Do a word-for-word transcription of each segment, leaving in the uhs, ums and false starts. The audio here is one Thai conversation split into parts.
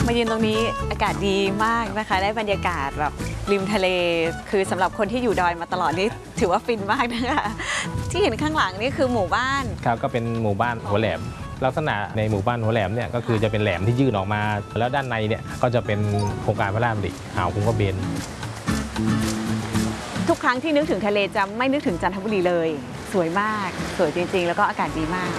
มายืนตรงนี้อากาศดีมากนะคะได้บรรยากาศแบบริมทะเลคือสำหรับคนที่อยู่ดอยมาตลอดนี่ถือว่าฟินมากนะคะที่เห็นข้างหลังนี่คือหมู่บ้านครับก็เป็นหมู่บ้านหัวแหลมลักษณะในหมู่บ้านหัวแหลมเนี่ยก็คือจะเป็นแหลมที่ยื่นออกมาแล้วด้านในเนี่ยก็จะเป็นโครงการพระราชดำริอ่าวคุ้งกระเบนทุกครั้งที่นึกถึงทะเลจะไม่นึกถึงจันทบุรีเลยสวยมากสวยจริงๆแล้วก็อากาศดีมาก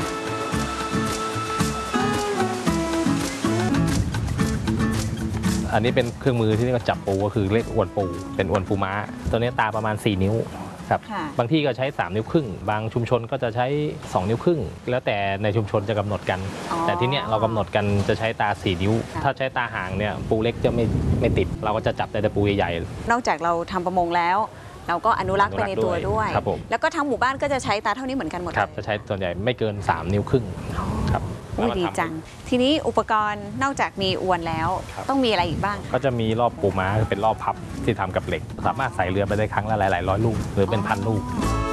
อันนี้เป็นเครื่องมือที่เรียกว่าจับปูก็คือเรียกอวนปูเป็นอวนปูม้าตัวนี้ตาประมาณสี่นิ้วครับบางที่ก็ใช้สามนิ้วครึ่งบางชุมชนก็จะใช้สองนิ้วครึ่งแล้วแต่ในชุมชนจะกำหนดกันแต่ที่เนี้ยเรากำหนดกันจะใช้ตาสี่นิ้วถ้าใช้ตาห่างเนี่ยปูเล็กจะไม่ไม่ติดเราก็จะจับแต่ปูใหญ่ๆนอกจากเราทำประมงแล้วเราก็อนุรักษ์ไปในตัวด้วยแล้วก็ทั้งหมู่บ้านก็จะใช้ตาเท่านี้เหมือนกันหมดครับจะใช้ส่วนใหญ่ไม่เกินสามนิ้วครึ่งครับดีจังทีนี้อุปกรณ์นอกจากมีอวนแล้วต้องมีอะไรอีกบ้างก็จะมีรอบปูม้าเป็นรอบพับที่ทำกับเหล็กสามารถใส่เรือไปได้ครั้งละหลายๆร้อยลูกหรือเป็นพันลูก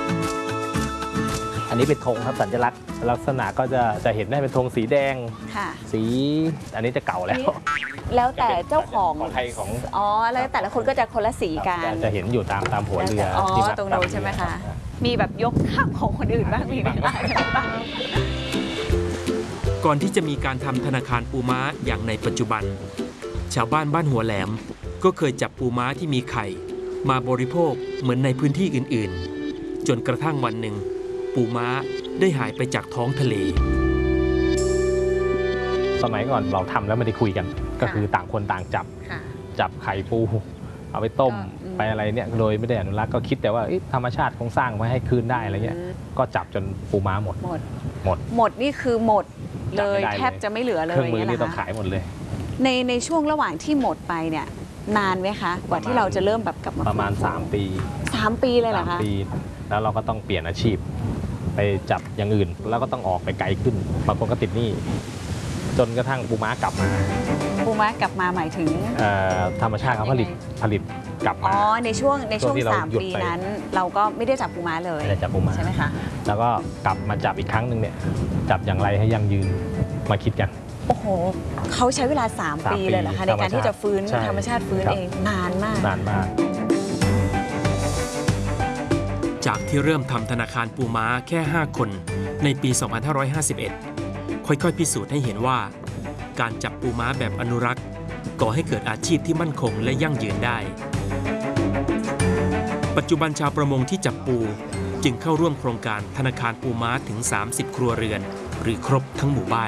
อันนี้เป็นธงครับสัญลักษณ์ลักษณะก็จะจะเห็นได้เป็นธงสีแดงสีอันนี้จะเก่าแล้วแล้วแต่เจ้าของของไทยของอ๋อแล้วแต่ละคนก็จะคนละสีกันจะเห็นอยู่ตามตามหัวเรืออ๋อตรงนู้นใช่ไหมคะมีแบบยกข้ามของคนอื่นบ้างมีไหมคะก่อนที่จะมีการทำธนาคารปูม้าอย่างในปัจจุบันชาวบ้านบ้านหัวแหลมก็เคยจับปูม้าที่มีไข่มาบริโภคเหมือนในพื้นที่อื่นๆจนกระทั่งวันหนึ่งปูม้าได้หายไปจากท้องทะเลสมัยก่อนเราทำแล้วไม่ได้คุยกันก็คือต่างคนต่างจับจับไข่ปูเอาไปต้มไปอะไรเนี่ยโดยไม่ได้อนุรักษ์ก็คิดแต่ว่าธรรมชาติคงสร้างไว้ให้คืนได้อะไรเงี้ยก็จับจนปูม้าหมดหมดหมดหมดนี่คือหมดเลยแทบจะไม่เหลือเลยเครื่องมือนี่ต้องขายหมดเลยในในช่วงระหว่างที่หมดไปเนี่ยนานไหมคะกว่าที่เราจะเริ่มแบบกลับมาประมาณสามปีสามปีเลยเหรอคะสามปีแล้วเราก็ต้องเปลี่ยนอาชีพไปจับอย่างอื่นแล้วก็ต้องออกไปไกลขึ้นบางคนก็ติดหนี้จนกระทั่งปูม้ากลับมาปูม้ากลับมาหมายถึงธรรมชาติเขาผลิตผลิตกลับมาอ๋อในช่วงในช่วงสามปีนั้นเราก็ไม่ได้จับปูม้าเลยไม่ได้จับปูม้าใช่ไหมคะแล้วก็กลับมาจับอีกครั้งหนึ่งเนี่ยจับอย่างไรให้ยั่งยืนมาคิดกันโอ้โหเขาใช้เวลาสามปีเลยเหรอคะในการที่จะฟื้นธรรมชาติฟื้นเองนานมากนานมากจากที่เริ่มทำธนาคารปูม้าแค่ห้าคนในปีสองพันห้าร้อยห้าสิบเอ็ดค่อยๆพิสูจน์ให้เห็นว่าการจับปูม้าแบบอนุรักษ์ก่อให้เกิดอาชีพที่มั่นคงและยั่งยืนได้ปัจจุบันชาวประมงที่จับปูจึงเข้าร่วมโครงการธนาคารปูม้าถึงสามสิบครัวเรือนหรือครบทั้งหมู่บ้าน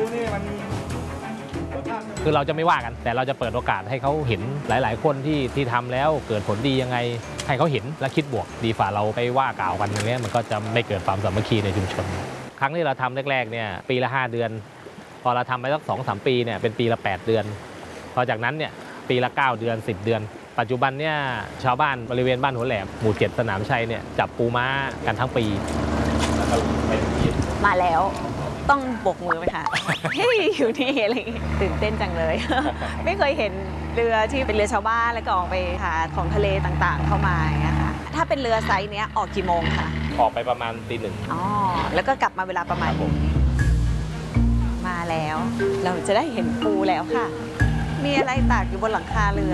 คือเราจะไม่ว่ากันแต่เราจะเปิดโอกาสให้เขาเห็นหลายๆคนที่ที่ทำแล้วเกิดผลดียังไงให้เขาเห็นและคิดบวกดีฝ่าเราไปว่ากล่าวกันอย่างนี้มันก็จะไม่เกิดความสามัคคีในชุมชนครั้งที่เราทำแรกๆเนี่ยปีละห้าเดือนพอเราทำไปสักสองสามปีเนี่ยเป็นปีละแปดเดือนพอจากนั้นเนี่ยปีละเก้าเดือนสิบเดือนปัจจุบันเนี่ยชาวบ้านบริเวณบ้านหัวแหลมหมู่เจ็ดสนามชัยเนี่ยจับปูม้ากันทั้งปีมาแล้วต้องบกมือไหมคะเฮ้ยอยู่ที่อะไรตื่นเต้นจังเลย ไม่เคยเห็นเรือที่เป็นเรือชาวบ้านแล้วก็ออกไปหาของทะเลต่างๆเข้ามาอย่างเงี้ยค่ะถ้าเป็นเรือไซส์เนี้ยออกกี่โมงคะออกไปประมาณตีหนึ่งอ๋อแล้วก็กลับมาเวลาประมาณนี้มาแล้วเราจะได้เห็นปูแล้วค่ะมีอะไรตากอยู่บนหลังคาเรือ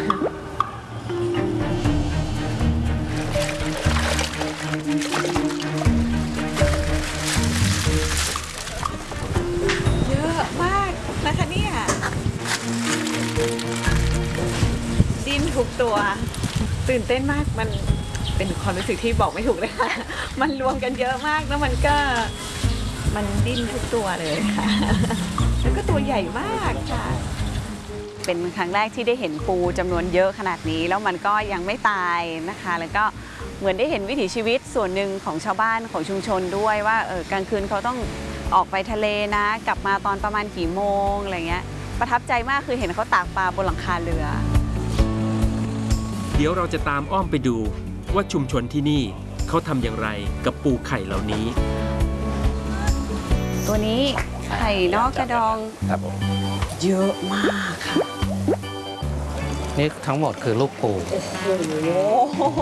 เยอะมากนะคะเนี่ยดิ้นทุกตัวตื่นเต้นมากมันเป็นความรู้สึกที่บอกไม่ถูกเลยค่ะมันรวมกันเยอะมากแล้วมันก็มันดิ้นทุกตัวเลยค่ะแล้วก็ตัวใหญ่มากค่ะเป็นครั้งแรกที่ได้เห็นปูจำนวนเยอะขนาดนี้แล้วมันก็ยังไม่ตายนะคะแล้วก็เหมือนได้เห็นวิถีชีวิตส่วนหนึ่งของชาวบ้านของชุมชนด้วยว่าเออกลางคืนเขาต้องออกไปทะเลนะกลับมาตอนประมาณกี่โมงอะไรเงี้ยประทับใจมากคือเห็นเขาตากปลาบนหลังคาเรือเดี๋ยวเราจะตามอ้อมไปดูว่าชุมชนที่นี่เขาทำอย่างไรกับปูไข่เหล่านี้ตัวนี้ไข่นอกกระดองครับผมเยอะมากค่ะนี่ทั้งหมดคือลูกปูโอ้โห